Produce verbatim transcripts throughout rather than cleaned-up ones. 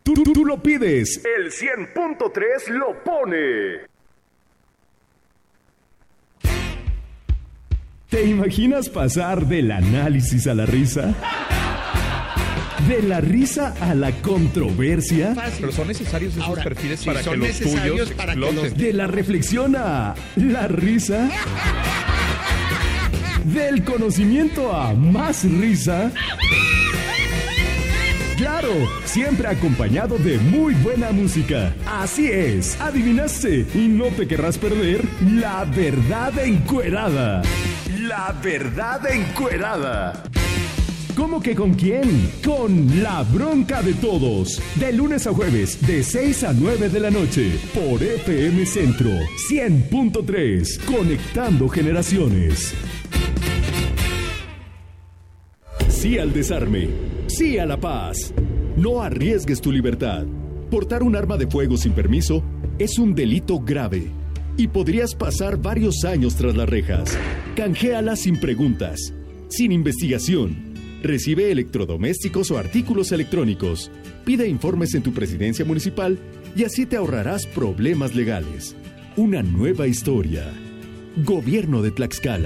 Tú, tú, tú lo pides. El cien punto tres lo pone. ¿Te imaginas pasar del análisis a la risa? ¿De la risa a la controversia? Pero son necesarios esos Ahora, perfiles sí, para, que los tuyos para que los ¿De la reflexión a la risa? ¿Del conocimiento a más risa? Claro, siempre acompañado de muy buena música. Así es, adivinaste y no te querrás perder La Verdad Encuerada. La Verdad Encuerada. ¿Cómo que con quién? Con La Bronca de Todos. De lunes a jueves, de seis a nueve de la noche. Por F M Centro cien punto tres. Conectando generaciones. Sí al desarme. Sí a la paz. No arriesgues tu libertad. Portar un arma de fuego sin permiso es un delito grave y podrías pasar varios años tras las rejas. Canjéala sin preguntas, sin investigación. Recibe electrodomésticos o artículos electrónicos. Pide informes en tu presidencia municipal y así te ahorrarás problemas legales. Una nueva historia. Gobierno de Tlaxcala.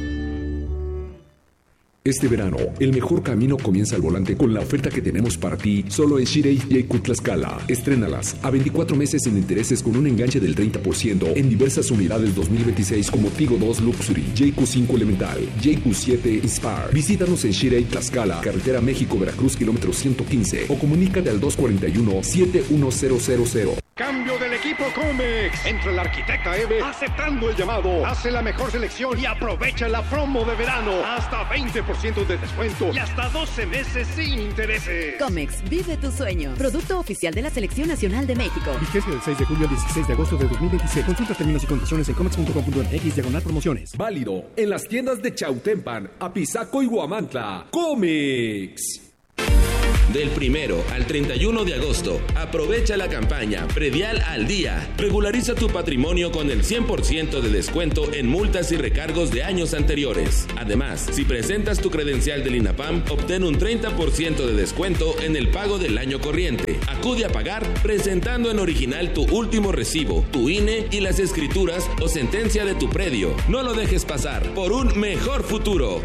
Este verano, el mejor camino comienza al volante con la oferta que tenemos para ti solo en Shirei Jayco Tlaxcala. Estrénalas a veinticuatro meses sin intereses con un enganche del treinta por ciento en diversas unidades dos mil veintiséis como Tigo dos Luxury, Jayco cinco Elemental, Jayco siete Inspire. Visítanos en Shirei Tlaxcala, carretera México-Veracruz, kilómetro ciento quince o comunícate al dos cuatro uno, siete uno cero cero cero. Cambio del equipo Comex. Entra el arquitecta Eve aceptando el llamado. Hace la mejor selección y aprovecha la promo de verano. Hasta veinte por ciento de descuento y hasta doce meses sin intereses. Comex, vive tu sueño. Producto oficial de la Selección Nacional de México. Vigencia del seis de julio al dieciséis de agosto de dos mil veintiséis. Consulta términos y condiciones en comex punto com punto m x diagonal promociones. Válido en las tiendas de Chautempan, Apizaco y Huamantla. Comex. Del primero al treinta y uno de agosto, aprovecha la campaña Predial al Día. Regulariza tu patrimonio con el cien por ciento de descuento en multas y recargos de años anteriores. Además, si presentas tu credencial del INAPAM, obtén un treinta por ciento de descuento en el pago del año corriente. Acude a pagar presentando en original tu último recibo, tu I N E y las escrituras o sentencia de tu predio. No lo dejes pasar por un mejor futuro.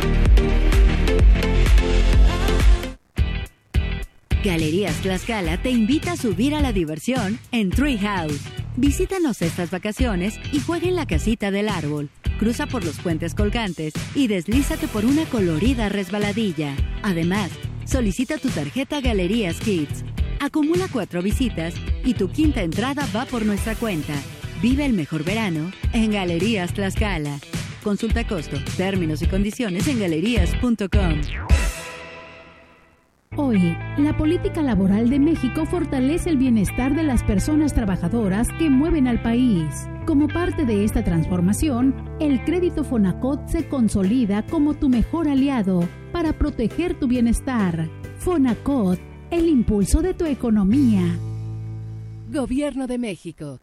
Galerías Tlaxcala te invita a subir a la diversión en Treehouse. Visítanos estas vacaciones y juega en la casita del árbol. Cruza por los puentes colgantes y deslízate por una colorida resbaladilla. Además, solicita tu tarjeta Galerías Kids. Acumula cuatro visitas y tu quinta entrada va por nuestra cuenta. Vive el mejor verano en Galerías Tlaxcala. Consulta costo, términos y condiciones en galerías punto com. Hoy, la política laboral de México fortalece el bienestar de las personas trabajadoras que mueven al país. Como parte de esta transformación, el crédito Fonacot se consolida como tu mejor aliado para proteger tu bienestar. Fonacot, el impulso de tu economía. Gobierno de México.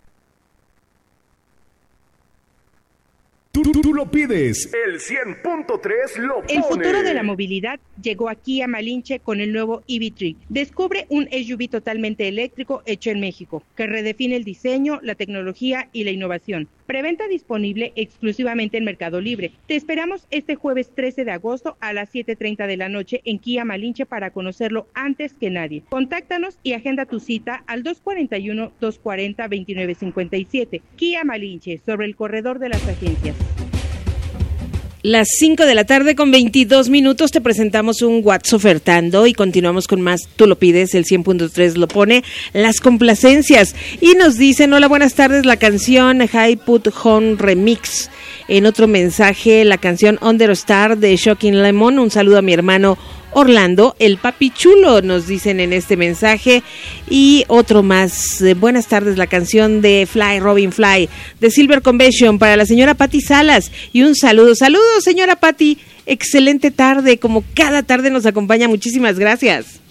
Tú, tú, tú lo pides. El cien punto tres lo pone. El futuro de la movilidad llegó aquí a Malinche con el nuevo E V tres. Descubre un S U V totalmente eléctrico hecho en México, que redefine el diseño, la tecnología y la innovación. Preventa disponible exclusivamente en Mercado Libre. Te esperamos este jueves trece de agosto a las siete treinta de la noche en Kia Malinche para conocerlo antes que nadie. Contáctanos y agenda tu cita al dos cuatro uno, dos cuatro cero, dos nueve cinco siete. Kia Malinche, sobre el corredor de las agencias. Las cinco de la tarde con veintidós minutos te presentamos un WhatsApp ofertando y continuamos con más. Tú lo pides, el cien punto tres lo pone, las complacencias. Y nos dicen, hola, buenas tardes, la canción High Put Home Remix. En otro mensaje, la canción Under Star de Shocking Lemon. Un saludo a mi hermano Orlando, el papi chulo, nos dicen en este mensaje. Y otro más, eh, buenas tardes, la canción de Fly, Robin Fly, de Silver Convention para la señora Patti Salas. Y un saludo, saludos señora Patti, excelente tarde, como cada tarde nos acompaña, muchísimas gracias.